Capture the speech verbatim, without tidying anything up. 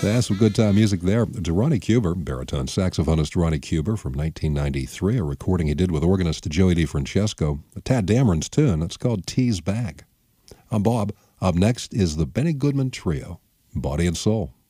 That's some good time music there. To Ronnie Cuber, baritone saxophonist Ronnie Cuber from nineteen ninety-three, a recording he did with organist Joey DeFrancesco, a Tad Dameron's tune. It's called Tease Bag. I'm Bob. Up next is the Benny Goodman Trio, Body and Soul.